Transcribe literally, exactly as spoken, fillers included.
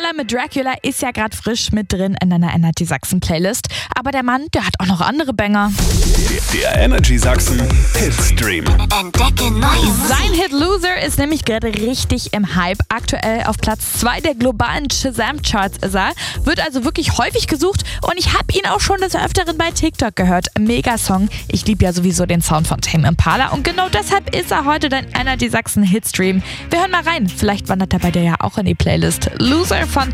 Loser mit Dracula ist ja gerade frisch mit drin in deiner Energy Sachsen Playlist. Aber der Mann, der hat auch noch andere Banger. Der Energy Sachsen Hitstream. Entdecke neue Musik. Sein Hit Loser ist nämlich gerade richtig im Hype. Aktuell auf Platz zwei der globalen Shazam-Charts ist er. Wird also wirklich häufig gesucht und ich habe ihn auch schon des Öfteren bei TikTok gehört. Mega Song. Ich liebe ja sowieso den Sound von Tame Impala und genau deshalb ist er heute dein Energy Sachsen Hitstream. Wir hören mal rein. Vielleicht wandert er bei dir ja auch in die Playlist. Loser von